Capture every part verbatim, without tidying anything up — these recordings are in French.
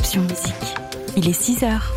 Option Musique. Il est six heures.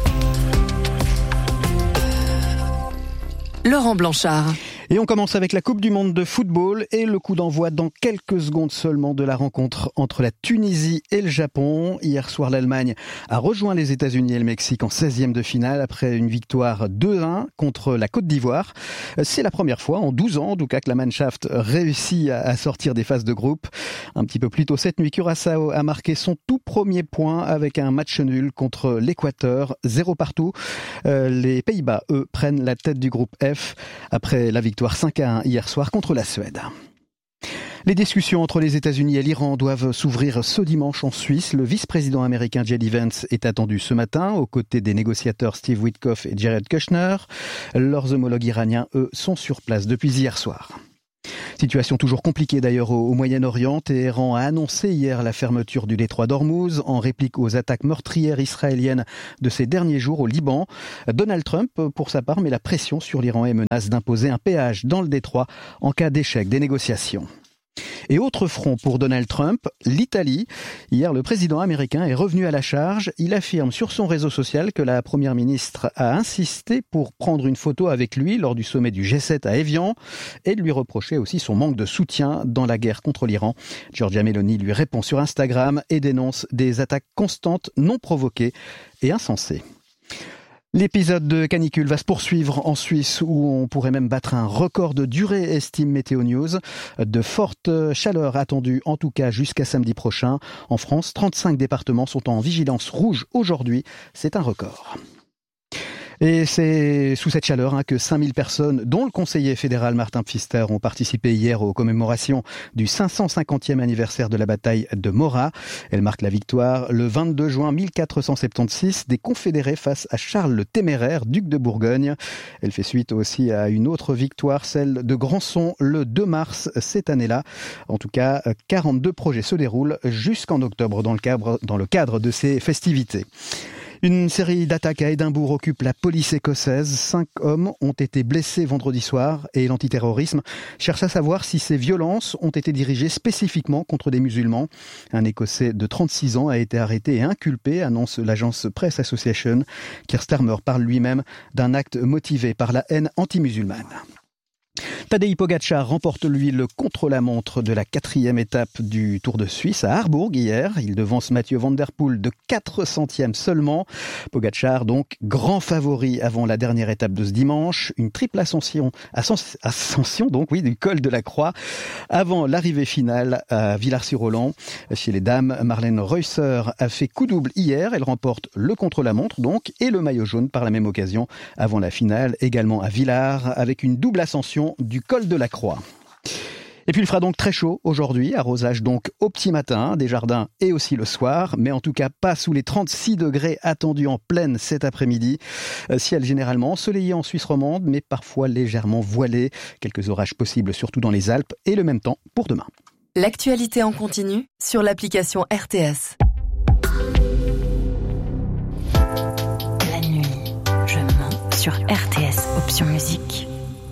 Laurent Blanchard. Et on commence avec la Coupe du Monde de football et le coup d'envoi dans quelques secondes seulement de la rencontre entre la Tunisie et le Japon. Hier soir, l'Allemagne a rejoint les États-Unis et le Mexique en seizième de finale après une victoire deux un contre la Côte d'Ivoire. C'est la première fois en douze ans, en tout cas, que la Mannschaft réussit à sortir des phases de groupe. Un petit peu plus tôt cette nuit, Curaçao a marqué son tout premier point avec un match nul contre l'Équateur, zéro partout. Les Pays-Bas, eux, prennent la tête du groupe F après la victoire cinq à un hier soir contre la Suède. Les discussions entre les États-Unis et l'Iran doivent s'ouvrir ce dimanche en Suisse. Le vice-président américain J D Vance est attendu ce matin aux côtés des négociateurs Steve Witkoff et Jared Kushner. Leurs homologues iraniens, eux, sont sur place depuis hier soir. Situation toujours compliquée d'ailleurs au, au Moyen-Orient. Téhéran a annoncé hier la fermeture du détroit d'Ormuz en réplique aux attaques meurtrières israéliennes de ces derniers jours au Liban. Donald Trump, pour sa part, met la pression sur l'Iran et menace d'imposer un péage dans le détroit en cas d'échec des négociations. Et autre front pour Donald Trump, l'Italie. Hier, le président américain est revenu à la charge. Il affirme sur son réseau social que la première ministre a insisté pour prendre une photo avec lui lors du sommet du G sept à Évian et de lui reprocher aussi son manque de soutien dans la guerre contre l'Iran. Giorgia Meloni lui répond sur Instagram et dénonce des attaques constantes, non provoquées et insensées. L'épisode de canicule va se poursuivre en Suisse où on pourrait même battre un record de durée, estime Météo News. De fortes chaleurs attendues en tout cas jusqu'à samedi prochain. En France, trente-cinq départements sont en vigilance rouge aujourd'hui. C'est un record. Et c'est sous cette chaleur hein, que cinq mille personnes, dont le conseiller fédéral Martin Pfister, ont participé hier aux commémorations du cinq cent cinquantième anniversaire de la bataille de Morat. Elle marque la victoire le vingt-deux juin mille quatre cent soixante-seize des Confédérés face à Charles le Téméraire, duc de Bourgogne. Elle fait suite aussi à une autre victoire, celle de Grandson, le deux mars cette année-là. En tout cas, quarante-deux projets se déroulent jusqu'en octobre dans le cadre, dans le cadre de ces festivités. Une série d'attaques à Édimbourg occupe la police écossaise. Cinq hommes ont été blessés vendredi soir et l'antiterrorisme cherche à savoir si ces violences ont été dirigées spécifiquement contre des musulmans. Un Écossais de trente-six ans a été arrêté et inculpé, annonce l'agence Press Association. Keir Starmer parle lui-même d'un acte motivé par la haine anti-musulmane. Tadej Pogačar remporte lui le contre-la-montre de la quatrième étape du Tour de Suisse à Harbourg hier. Il devance Mathieu Van Der Poel de quatre centièmes seulement. Pogačar donc grand favori avant la dernière étape de ce dimanche. Une triple ascension, ascension, ascension donc oui du col de la Croix avant l'arrivée finale à Villars-sur-Holland. Chez les dames, Marlène Reusser a fait coup double hier. Elle remporte le contre-la-montre donc et le maillot jaune par la même occasion avant la finale également à Villars avec une double ascension du col de la Croix. Et puis il fera donc très chaud aujourd'hui, arrosage donc au petit matin des jardins et aussi le soir, mais en tout cas pas sous les trente-six degrés attendus en pleine cet après-midi. Ciel généralement ensoleillé en Suisse romande, mais parfois légèrement voilé. Quelques orages possibles surtout dans les Alpes et le même temps pour demain. L'actualité en continu sur l'application R T S. La nuit, je mens sur R T S Option Musique.